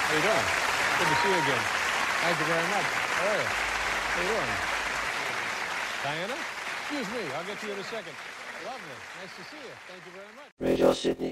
How you doing? Good to see you again. Thank you very much. How are you? How you doing? Diana? Excuse me. I'll get to you in a second. Lovely. Nice to see you. Thank you very much. Radio Sydney.